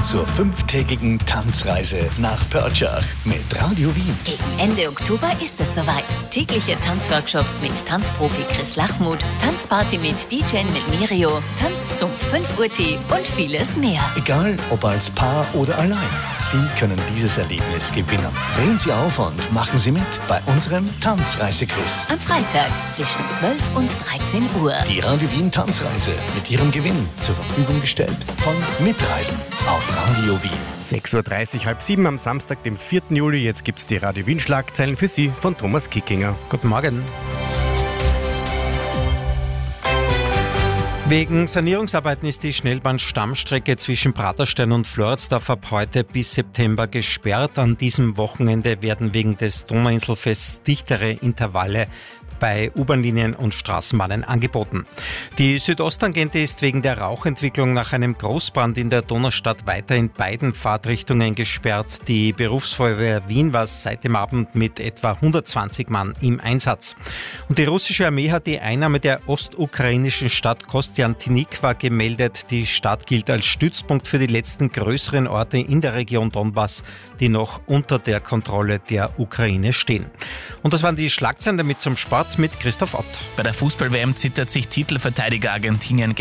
zur 5-tägigen Tanzreise nach Pörtschach mit Radio Wien. Gegen Ende Oktober ist es soweit. Tägliche Tanzworkshops mit Tanzprofi Chris Lachmuth, Tanzparty mit DJ Melmerio, Tanz zum 5 Uhr Tee und vieles mehr. Egal ob als Paar oder allein, Sie können dieses Erlebnis gewinnen. Drehen Sie auf und machen Sie mit bei unserem Tanzreisequiz. Am Freitag zwischen 12 und 13 Uhr. Die Radio Wien Tanzreise mit Ihrem Gewinn zur Verfügung gestellt von Mitreisen auf Radio Wien. 6.30 Uhr, halb 7 am Samstag, dem 4. Juli. Jetzt gibt es die Radio Wien Schlagzeilen für Sie von Thomas Kickinger. Guten Morgen. Wegen Sanierungsarbeiten ist die Schnellbahnstammstrecke zwischen Praterstein und Floridsdorf ab heute bis September gesperrt. An diesem Wochenende werden wegen des Donauinselfests dichtere Intervalle bei U-Bahn-Linien und Straßenbahnen angeboten. Die Südosttangente ist wegen der Rauchentwicklung nach einem Großbrand in der Donaustadt weiter in beiden Fahrtrichtungen gesperrt. Die Berufsfeuerwehr Wien war seit dem Abend mit etwa 120 Mann im Einsatz. Und die russische Armee hat die Einnahme der ostukrainischen Stadt Kostiantynikwa gemeldet. Die Stadt gilt als Stützpunkt für die letzten größeren Orte in der Region Donbass, die noch unter der Kontrolle der Ukraine stehen. Und das waren die Schlagzeilen, damit zum Sport mit Christoph Ott. Bei der Fußball-WM zittert sich Titelverteidiger Argentinien